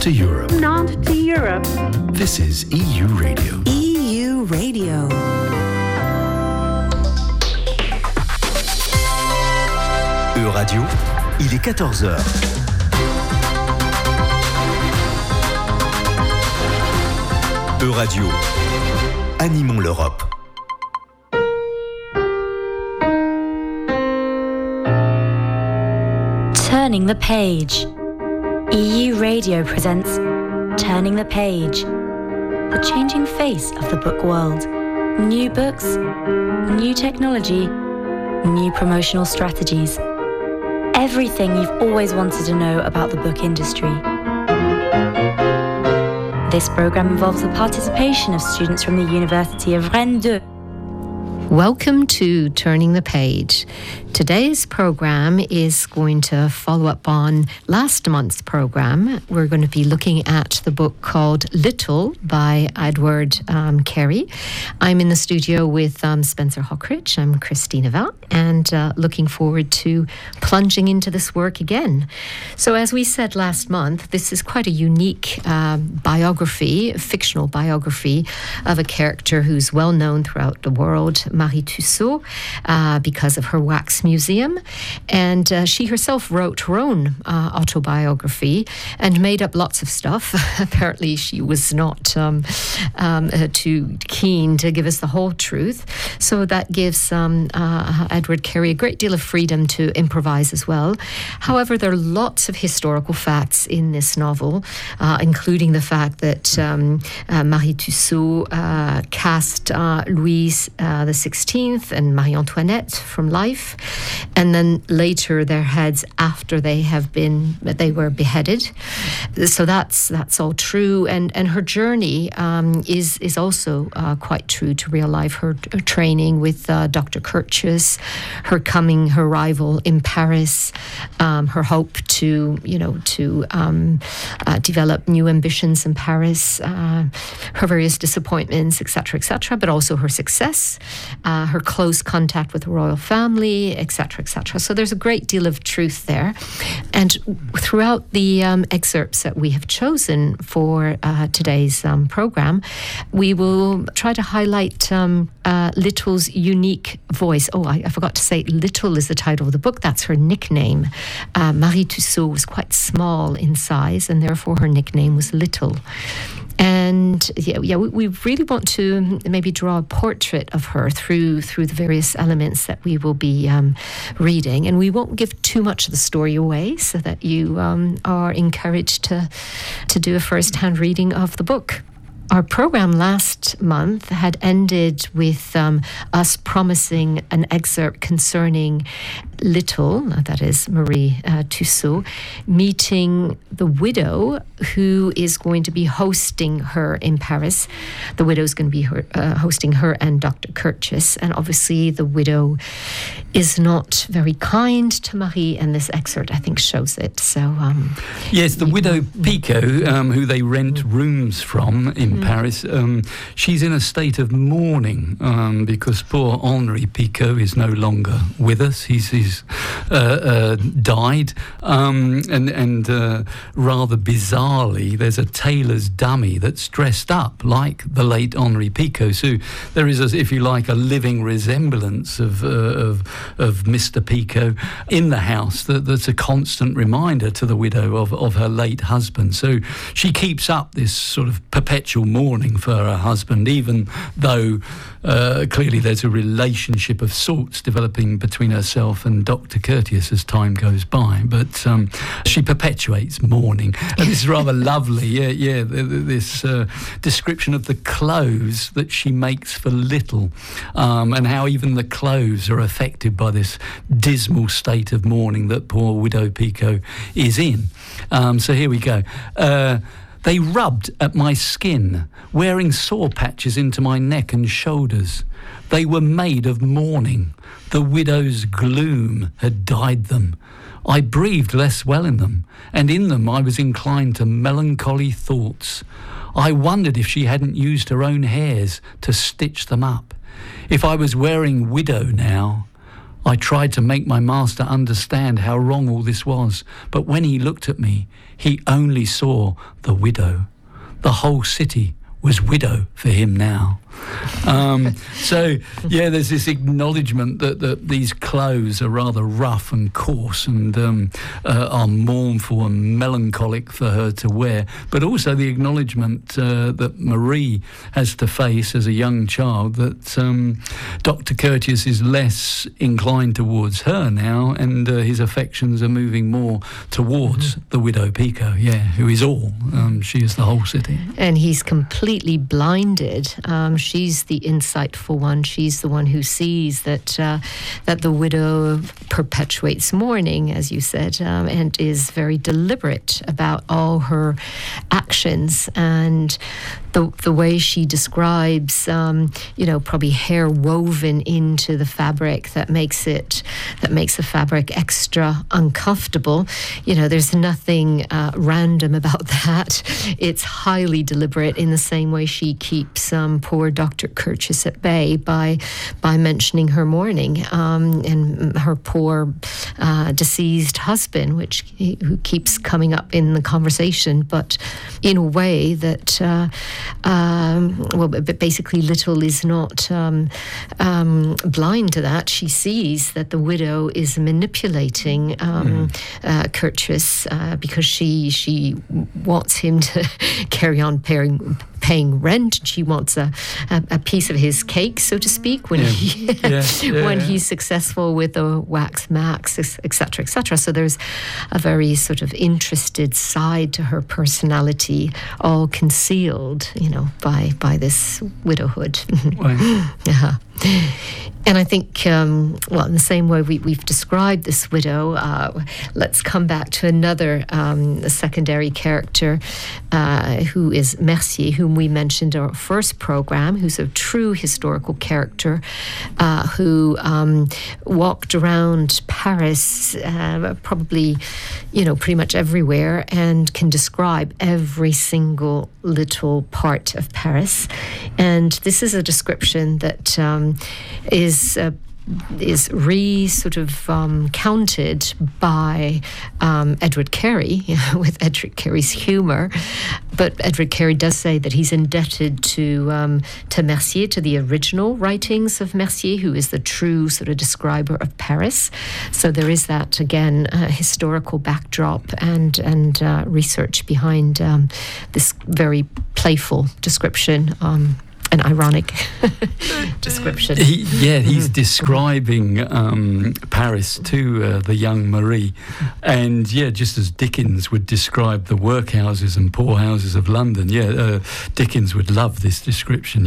to Europe. Nantes to Europe. This is EU Radio. EU Radio. E-Radio, il est 14h. E-Radio, animons l'Europe. Turning the Page. EU Radio presents Turning the Page, the changing face of the book world. New books, new technology, new promotional strategies. Everything you've always wanted to know about the book industry. This programme involves the participation of students from the University of Rennes 2. Welcome to Turning the Page. Today's programme is going to follow up on last month's programme. We're going to be looking at the book called Little by Edward Carey. I'm in the studio with Spencer Hockridge. I'm Christina Val, and looking forward to plunging into this work again. So as we said last month, this is quite a unique biography, a fictional biography of a character who's well known throughout the world, Marie Tussaud, because of her wax museum. And she herself wrote her own autobiography and made up lots of stuff. Apparently she was not too keen to give us the whole truth. So that gives Edward Carey a great deal of freedom to improvise as well. However, there are lots of historical facts in this novel, including the fact that Marie Tussaud cast Louis XVI and Marie Antoinette from life, and then later their heads after they were beheaded. So that's all true, and her journey is also quite true to real life. Her training with Dr. Curtius, her arrival in Paris, her hope to develop new ambitions in Paris, her various disappointments, etc., but also her success, her close contact with the royal family, etc., etc. So there's a great deal of truth there. And throughout the excerpts that we have chosen for today's program, we will try to highlight Little's unique voice. Oh, I forgot to say, Little is the title of the book. That's her nickname. Marie Tussaud was quite small in size, and therefore her nickname was Little. And we really want to maybe draw a portrait of her through the various elements that we will be reading. And we won't give too much of the story away, so that you are encouraged to do a first-hand reading of the book. Our program last month had ended with us promising an excerpt concerning Little, that is Marie Tussaud, meeting the widow who is going to be hosting her in Paris. The widow is going to be hosting her and Dr. Curtius, and obviously the widow is not very kind to Marie, and this excerpt, I think, shows it. So, yes, the widow Picot, who they rent rooms from in Paris, she's in a state of mourning because poor Henri Picot is no longer with us. He's died, and rather bizarrely, there's a tailor's dummy that's dressed up like the late Henri Picot. So there is, if you like, a living resemblance of Mr. Picot in the house that's a constant reminder to the widow of her late husband. So she keeps up this sort of perpetual mourning for her husband, even though clearly there's a relationship of sorts developing between herself and Dr. Curtius as time goes by. But she perpetuates mourning. And this is rather lovely, this description of the clothes that she makes for Little, and how even the clothes are affected by this dismal state of mourning that poor widow Picot is in. So here we go. They rubbed at my skin, wearing sore patches into my neck and shoulders. They were made of mourning. The widow's gloom had dyed them. I breathed less well in them, and in them I was inclined to melancholy thoughts. I wondered if she hadn't used her own hairs to stitch them up. If I was wearing widow now, I tried to make my master understand how wrong all this was, but when he looked at me, he only saw the widow. The whole city was widow for him now. So, yeah, there's this acknowledgement that these clothes are rather rough and coarse and are mournful and melancholic for her to wear, but also the acknowledgement that Marie has to face as a young child, that Dr. Curtius is less inclined towards her now, and his affections are moving more towards the widow Pico, who is all. She is the whole city. And he's completely blinded. She's the insightful one. She's the one who sees that the widow perpetuates mourning, as you said, and is very deliberate about all her actions. And the way she describes, probably hair woven into the fabric that makes the fabric extra uncomfortable. There's nothing random about that. It's highly deliberate, in the same way she keeps poor Dr. Curtius at bay by mentioning her mourning and her poor deceased husband, who keeps coming up in the conversation, but in a way that basically Little is not blind to that. She sees that the widow is manipulating Curtius because she wants him to carry on paying rent. She wants a piece of his cake, so to speak, when he's successful with the wax max, etc., etc. So there's a very sort of interested side to her personality, all concealed, by this widowhood. Right. And I think, in the same way we've described this widow, let's come back to another secondary character who is Mercier, whom we mentioned in our first program, who's a true historical character who walked around Paris, probably, pretty much everywhere, and can describe every single little part of Paris. And this is a description that is counted by Edward Carey, with Edward Carey's humour. But Edward Carey does say that he's indebted to Mercier, to the original writings of Mercier, who is the true sort of describer of Paris. So there is that, again, historical backdrop and research behind this very playful description. An ironic description. He's describing Paris to the young Marie, and just as Dickens would describe the workhouses and poorhouses of London, Dickens would love this description.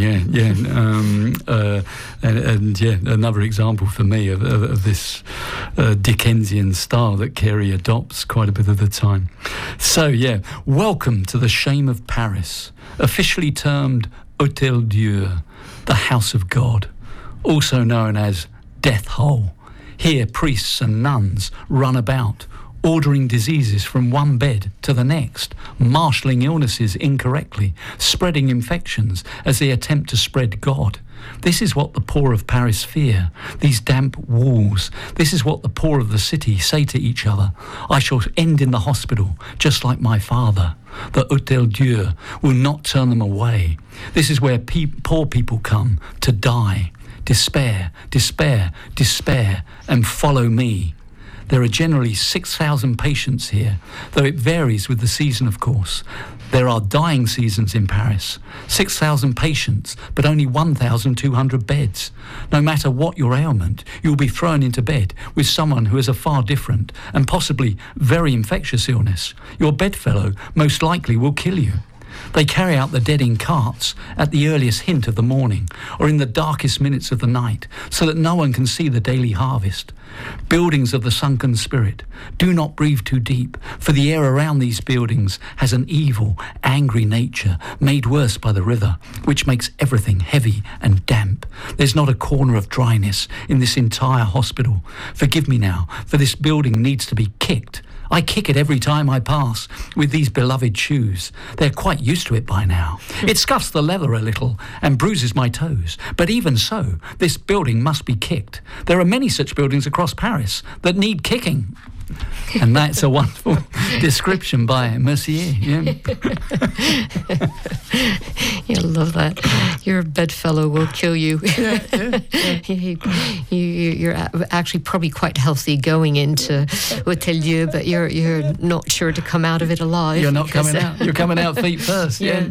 Another example for me of this Dickensian style that Carey adopts quite a bit of the time. So welcome to the shame of Paris, officially termed Hôtel Dieu, the House of God, also known as Death Hole. Here priests and nuns run about, ordering diseases from one bed to the next, marshalling illnesses incorrectly, spreading infections as they attempt to spread God. This is what the poor of Paris fear, these damp walls. This is what the poor of the city say to each other. I shall end in the hospital, just like my father. The Hôtel Dieu will not turn them away. This is where poor people come to die. Despair, despair, despair, and follow me. There are generally 6,000 patients here, though it varies with the season, of course. There are dying seasons in Paris. 6,000 patients, but only 1,200 beds. No matter what your ailment, you'll be thrown into bed with someone who has a far different and possibly very infectious illness. Your bedfellow most likely will kill you. They carry out the dead in carts at the earliest hint of the morning or in the darkest minutes of the night so that no one can see the daily harvest. Buildings of the sunken spirit, do not breathe too deep, for the air around these buildings has an evil, angry nature made worse by the river, which makes everything heavy and damp. There's not a corner of dryness in this entire hospital. Forgive me now, for this building needs to be kicked. I kick it every time I pass with these beloved shoes. They're quite used to it by now. It scuffs the leather a little and bruises my toes. But even so, this building must be kicked. There are many such buildings across Paris that need kicking. And that's a wonderful description by Mercier. Yeah. I love that. Your bedfellow will kill you. You're actually probably quite healthy going into Hôtelier, but you're not sure to come out of it alive. You're not coming out. You're coming out feet first. Yeah.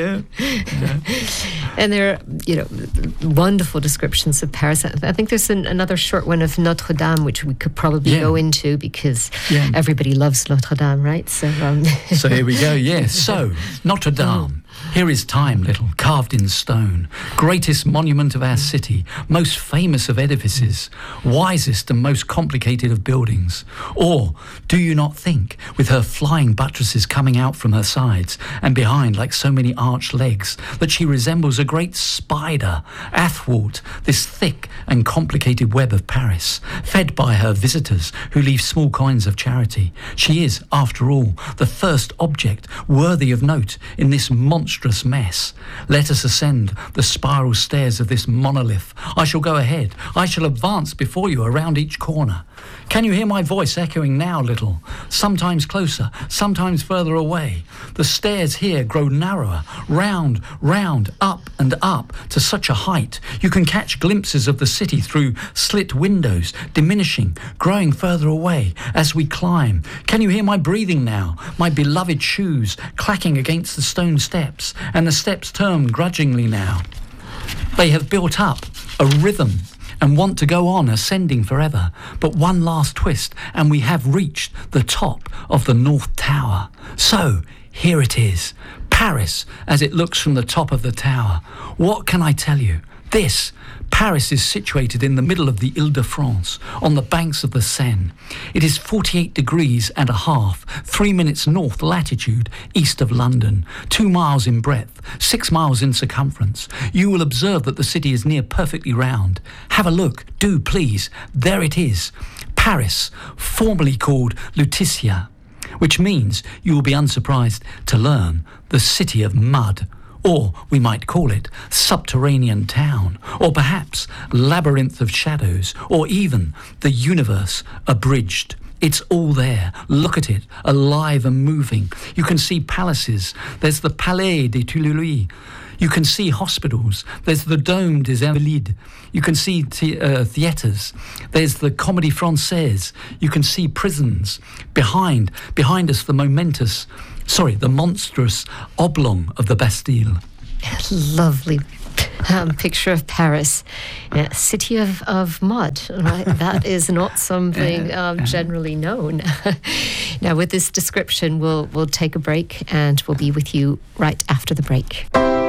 And there are, wonderful descriptions of Paris. I think there's another short one of Notre Dame, which we could probably go into because everybody loves Notre Dame, right? So here we go, yes. So, Notre Dame. Here is time, little, carved in stone, greatest monument of our city, most famous of edifices, wisest and most complicated of buildings. Or, do you not think, with her flying buttresses coming out from her sides and behind like so many arched legs, that she resembles a great spider athwart this thick and complicated web of Paris, fed by her visitors who leave small coins of charity? She is, after all, the first object worthy of note in this monstrous mess. Let us ascend the spiral stairs of this monolith. I shall go ahead. I shall advance before you around each corner. Can you hear my voice echoing now, little? Sometimes closer, sometimes further away. The stairs here grow narrower, round, up and up to such a height. You can catch glimpses of the city through slit windows, diminishing, growing further away as we climb. Can you hear my breathing now? My beloved shoes clacking against the stone steps, and the steps turn grudgingly now. They have built up a rhythm and want to go on ascending forever. But one last twist, and we have reached the top of the North Tower. So, here it is, Paris as it looks from the top of the tower. What can I tell you? Paris is situated in the middle of the Ile-de-France, on the banks of the Seine. It is 48 degrees and a half, 3 minutes north latitude, east of London, 2 miles in breadth, 6 miles in circumference. You will observe that the city is near perfectly round. Have a look, do please. There it is, Paris, formerly called Lutetia, which means you will be unsurprised to learn the city of mud. Or we might call it subterranean town, or perhaps labyrinth of shadows, or even the universe abridged. It's all there. Look at it, alive and moving. You can see palaces. There's the Palais des Tuileries. You can see hospitals. There's the Dôme des Invalides. You can see theatres. There's the Comédie Française. You can see prisons. Behind us, the monstrous oblong of the Bastille. Lovely picture of Paris, city of mud, right? That is not something generally known. Now, with this description, we'll take a break, and we'll be with you right after the break.